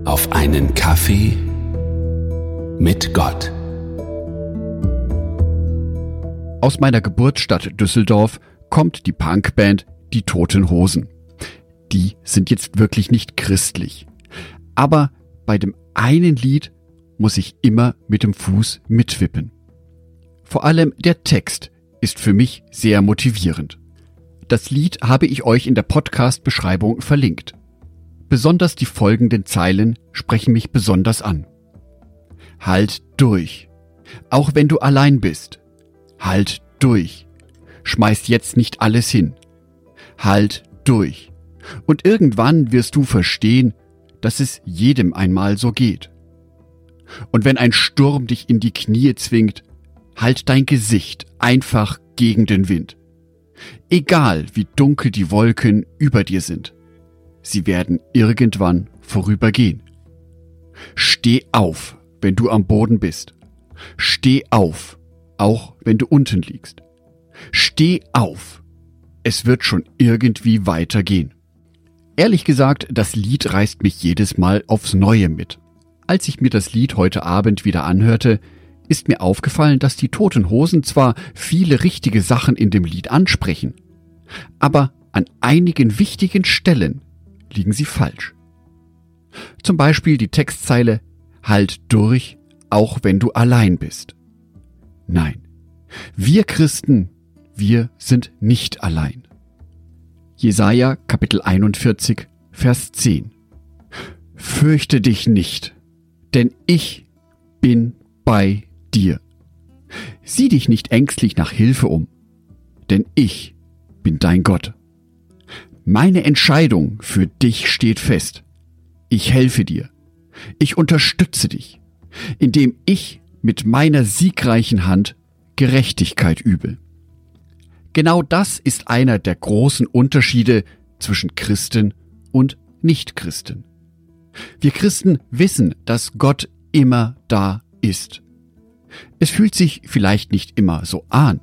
auf einen Kaffee mit Gott. Aus meiner Geburtsstadt Düsseldorf kommt die Punkband Die Toten Hosen. Die sind jetzt wirklich nicht christlich. Aber bei dem einen Lied muss ich immer mit dem Fuß mitwippen. Vor allem der Text ist für mich sehr motivierend. Das Lied habe ich euch in der Podcast-Beschreibung verlinkt. Besonders die folgenden Zeilen sprechen mich besonders an. Halt durch, auch wenn du allein bist. Halt durch, schmeiß jetzt nicht alles hin. Halt durch. Und irgendwann wirst du verstehen, dass es jedem einmal so geht. Und wenn ein Sturm dich in die Knie zwingt, halt dein Gesicht einfach gegen den Wind. Egal wie dunkel die Wolken über dir sind, sie werden irgendwann vorübergehen. Steh auf, wenn du am Boden bist. Steh auf, auch wenn du unten liegst. Steh auf, es wird schon irgendwie weitergehen. Ehrlich gesagt, das Lied reißt mich jedes Mal aufs Neue mit. Als ich mir das Lied heute Abend wieder anhörte, ist mir aufgefallen, dass die Toten Hosen zwar viele richtige Sachen in dem Lied ansprechen, aber an einigen wichtigen Stellen liegen sie falsch. Zum Beispiel die Textzeile "Halt durch, auch wenn du allein bist". Nein, wir Christen, wir sind nicht allein. Jesaja Kapitel 41, Vers 10. Fürchte dich nicht, denn ich bin bei dir. Sieh dich nicht ängstlich nach Hilfe um, denn ich bin dein Gott. Meine Entscheidung für dich steht fest. Ich helfe dir. Ich unterstütze dich, indem ich mit meiner siegreichen Hand Gerechtigkeit übe. Genau das ist einer der großen Unterschiede zwischen Christen und Nichtchristen. Wir Christen wissen, dass Gott immer da ist. Es fühlt sich vielleicht nicht immer so an,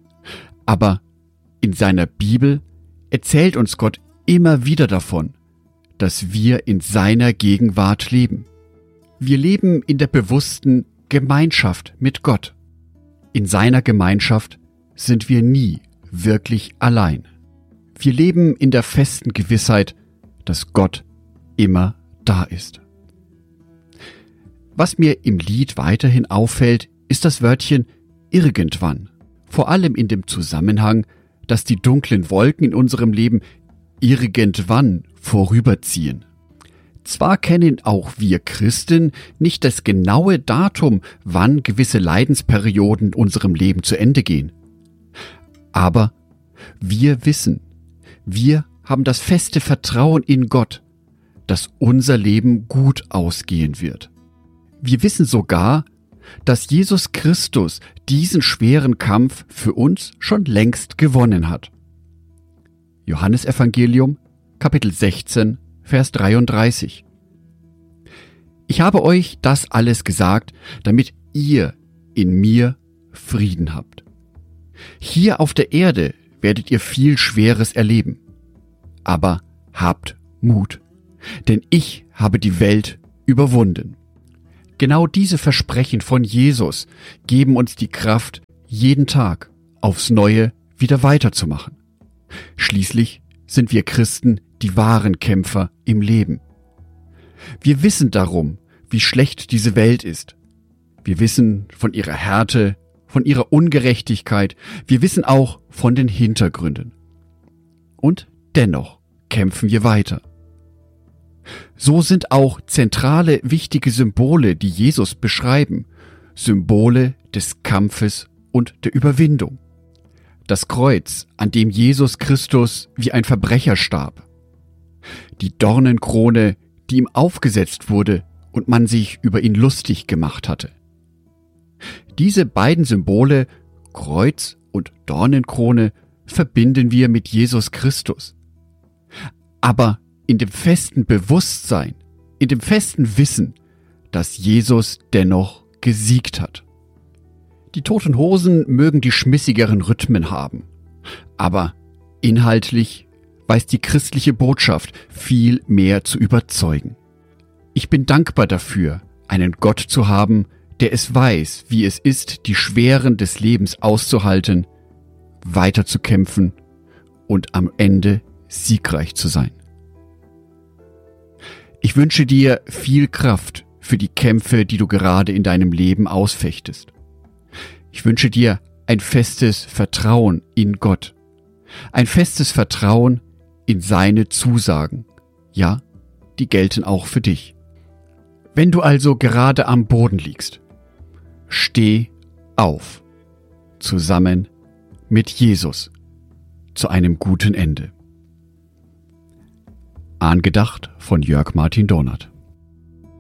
aber in seiner Bibel erzählt uns Gott immer wieder davon, dass wir in seiner Gegenwart leben. Wir leben in der bewussten Gemeinschaft mit Gott. In seiner Gemeinschaft sind wir nie wirklich allein. Wir leben in der festen Gewissheit, dass Gott immer da ist. Was mir im Lied weiterhin auffällt, ist das Wörtchen irgendwann. Vor allem in dem Zusammenhang, dass die dunklen Wolken in unserem Leben irgendwann vorüberziehen. Zwar kennen auch wir Christen nicht das genaue Datum, wann gewisse Leidensperioden in unserem Leben zu Ende gehen. Aber wir wissen, wir haben das feste Vertrauen in Gott, dass unser Leben gut ausgehen wird. Wir wissen sogar, dass Jesus Christus diesen schweren Kampf für uns schon längst gewonnen hat. Johannesevangelium, Kapitel 16, Vers 33. Ich habe euch das alles gesagt, damit ihr in mir Frieden habt. Hier auf der Erde werdet ihr viel Schweres erleben. Aber habt Mut, denn ich habe die Welt überwunden. Genau diese Versprechen von Jesus geben uns die Kraft, jeden Tag aufs Neue wieder weiterzumachen. Schließlich sind wir Christen die wahren Kämpfer im Leben. Wir wissen darum, wie schlecht diese Welt ist. Wir wissen von ihrer Härte, von ihrer Ungerechtigkeit. Wir wissen auch von den Hintergründen. Und dennoch kämpfen wir weiter. So sind auch zentrale, wichtige Symbole, die Jesus beschreiben, Symbole des Kampfes und der Überwindung. Das Kreuz, an dem Jesus Christus wie ein Verbrecher starb. Die Dornenkrone, die ihm aufgesetzt wurde und man sich über ihn lustig gemacht hatte. Diese beiden Symbole, Kreuz und Dornenkrone, verbinden wir mit Jesus Christus. Aber in dem festen Bewusstsein, in dem festen Wissen, dass Jesus dennoch gesiegt hat. Die Toten Hosen mögen die schmissigeren Rhythmen haben, aber inhaltlich weiß die christliche Botschaft viel mehr zu überzeugen. Ich bin dankbar dafür, einen Gott zu haben, der es weiß, wie es ist, die Schweren des Lebens auszuhalten, weiterzukämpfen und am Ende siegreich zu sein. Ich wünsche dir viel Kraft für die Kämpfe, die du gerade in deinem Leben ausfechtest. Ich wünsche dir ein festes Vertrauen in Gott, ein festes Vertrauen in seine Zusagen. Ja, die gelten auch für dich. Wenn du also gerade am Boden liegst, steh auf, zusammen mit Jesus, zu einem guten Ende. Angedacht von Jörg Martin Donath.